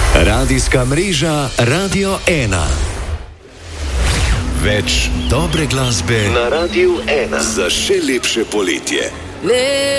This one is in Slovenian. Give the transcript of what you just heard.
Radijska mreža Radio 1. Več dobre glasbe na Radiu 1 za še lepše poletje.